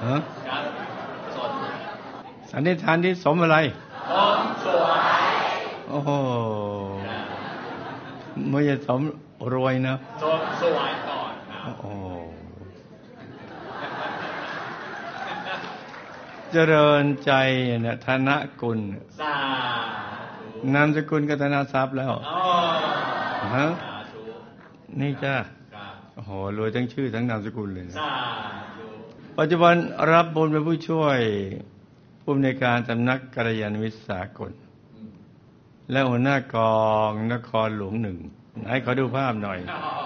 ฮะครับสดสันนิษฐานที่สมอะไรสมสวยโอ้โหไม่ใช่สมรวยนะสมสวยก่อนครับโอ้โหเจริญใจเนี่ยธนกุลสาธุนามสกุลก็ธนทรัพย์แล้วอ๋อฮะสาธุนี่จ้าครับโอ้โหรวยทั้งชื่อทั้งนามสกุลเลยนะสาธุปัจจุบันรับบุญเป็นผู้ช่วยผู้อำนวยการสำนักกัลยาณมิตรสากลและหัวหน้ากองนครหลวง1ไหนขอดูภาพหน่อยอ๋อ